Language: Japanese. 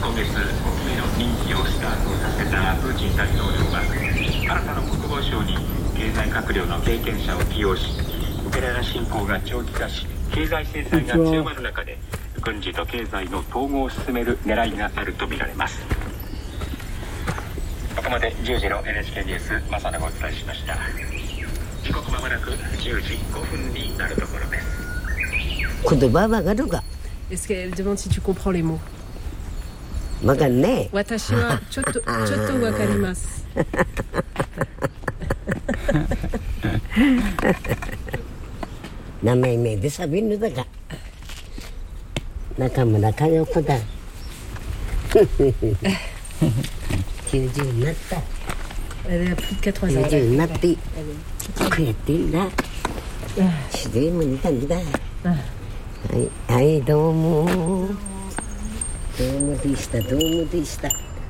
今月、国民の任期をスタートさせたプーチン大統領は、新たな国防省に経済閣僚の経験者を起用し、ウクライナ侵攻が長期化し、経済制裁が強まる中で、軍事と経済の統合を進める狙いがあるとみられます。ここまで10時の NHK ニュース、正野がお伝えしました。時刻まもなく10時5分になるところです。 言葉わかるか。 Est-ce qu'elle demande si tu comprends les mots? わかんねえ。 私はちょっとわかります。 名前名でさびるだか。中村佳代子だ。90になった。 Elle a plus de 80 ans. 90になってこうやってんだ。自然も似たんだ。はい、はい、どうもでした。